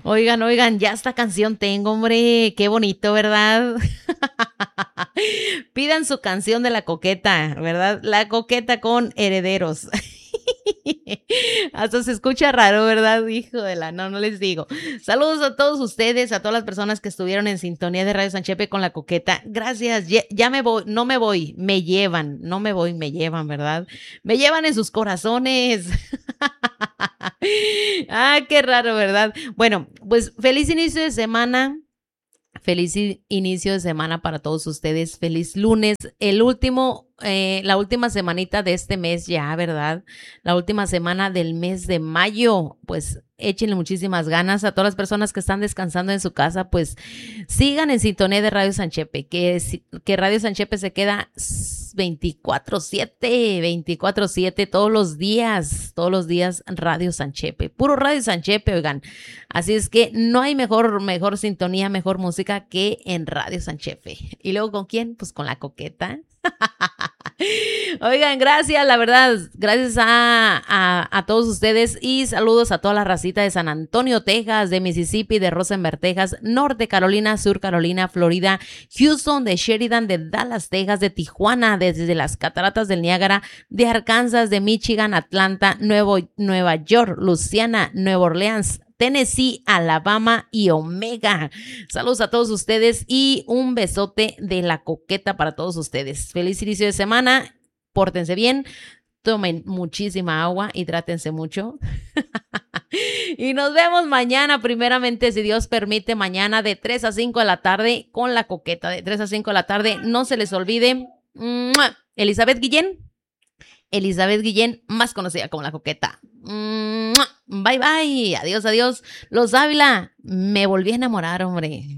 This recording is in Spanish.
Oigan, ya esta canción tengo, hombre, qué bonito, ¿verdad? Pidan su canción de la coqueta, ¿verdad? La coqueta con herederos. Hasta se escucha raro, ¿verdad? Hijo de la, no les digo. Saludos a todos ustedes, a todas las personas que estuvieron en sintonía de Radio San Chepe con la coqueta. Gracias, ya me voy, no me voy, me llevan, no me voy, me llevan, ¿verdad? Me llevan en sus corazones. Ah, qué raro, ¿verdad? Bueno, pues feliz inicio de semana. Feliz inicio de semana para todos ustedes. Feliz lunes. La última semanita de este mes ya, ¿verdad? La última semana del mes de mayo. Pues échenle muchísimas ganas a todas las personas que están descansando en su casa. Pues sigan en sintonía de Radio San Chepe, que Radio San Chepe se queda 24/7 todos los días Radio San Chepe, puro Radio San Chepe, oigan. Así es que no hay mejor sintonía, mejor música que en Radio San Chepe. ¿Y luego con quién? Pues con la coqueta. Oigan, gracias, la verdad, gracias a todos ustedes y saludos a toda la racita de San Antonio, Texas, de Mississippi, de Rosenberg, Texas, Norte Carolina, Sur Carolina, Florida, Houston, de Sheridan, de Dallas, Texas, de Tijuana, desde las Cataratas del Niágara, de Arkansas, de Michigan, Atlanta, Nueva York, Luisiana, Nueva Orleans, Tennessee, Alabama y Omega. Saludos a todos ustedes y un besote de la coqueta para todos ustedes. Feliz inicio de semana, pórtense bien, tomen muchísima agua, hidrátense mucho. Y nos vemos mañana, primeramente, si Dios permite, mañana de 3 a 5 de la tarde con la coqueta, de 3 a 5 de la tarde. No se les olvide, ¡mua! Elizabeth Guillén, más conocida como la coqueta. ¡Mua! Bye, bye. Adiós. Los Ávila, me volví a enamorar, hombre.